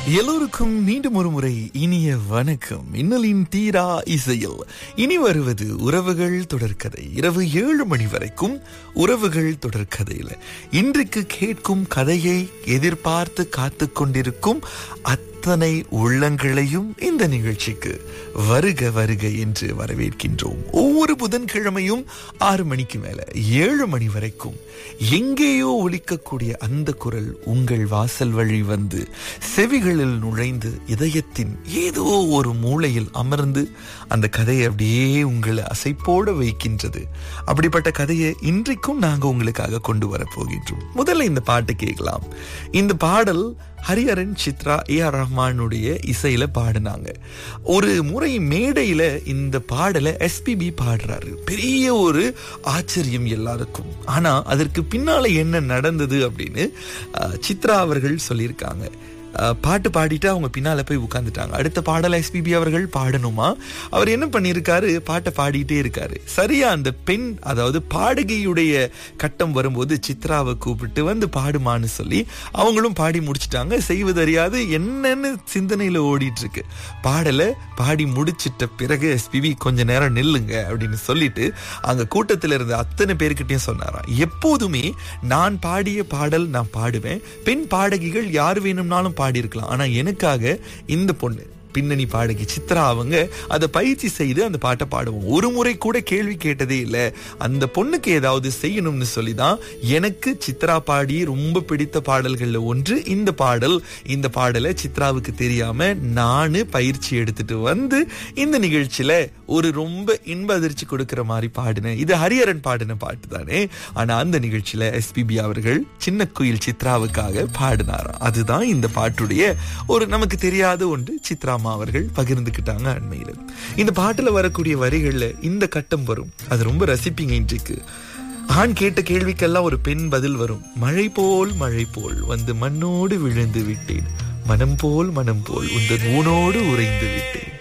எல்லோருக்கும் மீண்டும் ஒரு முறை இனிய வணக்கம். இன்னலின் தீரா இசையில் இனி வருவது உறவுகள் தொடர்கதை. இரவு 7 மணி வரைக்கும் உறவுகள் தொடர்கதையில இன்றைக்கு கேட்கும் கதையை எதிர்பார்த்து காத்து கொண்டிருக்கும் அத்தனை உள்ளங்களையும் இந்த நிகழ்ச்சிக்கு வருக வருக என்று வரவேற்கின்றோம். ஒவ்வொரு புதன்கிழமையும் 6 மணிக்கு மேல 7 மணி வரைக்கும் எங்கேயோ ஒலிக்கக்கூடிய அந்த குரல் உங்கள் வாசல் வழி வந்து செவிகளில் நுழைந்து இதயத்தின் ஏதோ ஒரு மூலையில் அமர்ந்து அந்த கதையை அப்படியே உங்களை அசைப்போட வைக்கின்றது. அப்படிப்பட்ட கதையை இன்றைக்கும் நாங்க உங்களுக்காக கொண்டு வர போகின்றோம். முதல்ல இந்த பாட்டு கேட்கலாம். இந்த பாடல் ஹரிஹரன், சித்ரா, ஏஆர் ரஹ்மானுடைய இசையில பாடினாங்க. ஒரு முறை மேடையில இந்த பாடலை எஸ்பிபி பாடுறாரு. பெரிய ஒரு ஆச்சரியம் எல்லாருக்கும். ஆனா அதற்கு பின்னால என்ன நடந்தது அப்படின்னு சித்ரா அவர்கள் சொல்லியிருக்காங்க. பாட்டு பாடிட்டு அவங்க பின்னால போய் உட்கார்ந்துட்டாங்க. அடுத்த பாடல எஸ்பிபி அவர்கள் பாடணுமா, அவர் என்ன பண்ணிருக்காரு, பாட்டை பாடிட்டே இருக்காரு. சரியா அந்த பெண், அதாவது பாடகியுடைய கட்டம் வரும்போது சித்ராவை கூப்பிட்டு வந்து பாடுமான்னு சொல்லி அவங்களும் பாடி முடிச்சிட்டாங்க. செய்வதறியாது என்னன்னு சிந்தனையில ஓடிட்டு இருக்கு. பாடலை பாடி முடிச்சிட்ட பிறகு எஸ்பிபி கொஞ்ச நேரம் நில்லுங்க அப்படின்னு சொல்லிட்டு அங்க கூட்டத்தில் இருந்த அத்தனை பேருக்கிட்டையும் சொன்னாராம், எப்போதுமே நான் பாடிய பாடல் நான் பாடுவேன், பெண் பாடகிகள் யார் வேணும்னாலும் பாடியிருக்கலாம், ஆனா எனக்காக இந்த பொண்ணு பின்னணி பாடகி சித்ரா அவங்க அதை பயிற்சி செய்து அந்த பாட்டை பாடுவோம். ஒரு முறை கூட கேள்வி கேட்டதே இல்லை. அந்த பொண்ணுக்கு ஏதாவது செய்யணும்னு சொல்லிதான் எனக்கு சித்ரா பாடி ரொம்ப பிடித்த பாடல்கள்ல ஒன்று இந்த பாடல். இந்த பாடலை சித்ராவுக்கு தெரியாம நானு பயிற்சி எடுத்துட்டு வந்து இந்த நிகழ்ச்சியில ஒரு ரொம்ப இன்ப அதிர்ச்சி கொடுக்கிற மாதிரி பாடினேன். இது ஹரிஹரன் பாடின பாட்டு தானே, ஆனா அந்த நிகழ்ச்சியில எஸ்பிபி அவர்கள் சின்ன குயில் சித்ராவுக்காக பாடினாராம். அதுதான் இந்த பாட்டுடைய ஒரு நமக்கு தெரியாத ஒன்று சித்ரா அவர்கள் பகிர்ந்துக்கிட்டாங்க. அண்மையில இந்த பாட்டுல வரக்கூடிய வரிகள்ல இந்த கட்டம் வரும், அது ரொம்ப ரசிப்பீங்க. இன்றைக்கு ஆண் கேட்ட கேள்விக்கெல்லாம் ஒரு பெண் பதில் வரும். மழை போல் வந்து மண்ணோடு விழுந்து விட்டேன், மனம் போல் உந்தன் ஊனோடு உறைந்து விட்டேன்.